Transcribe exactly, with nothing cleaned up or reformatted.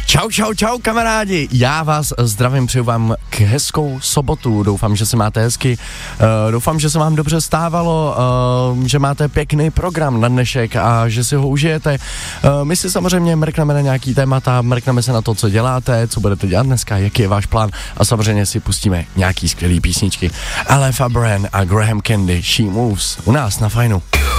Čau, čau, čau kamarádi, já vás zdravím, přeju vám k hezkou sobotu, doufám, že se máte hezky, uh, doufám, že se vám dobře stávalo, uh, že máte pěkný program na dnešek a že si ho užijete. Uh, my si samozřejmě mrkneme na nějaký témata, mrkneme se na to, co děláte, co budete dělat dneska, jaký je váš plán a samozřejmě si pustíme nějaký skvělý písničky. Ale Fabian a Graham Candy, She Moves, u nás na Fajnu.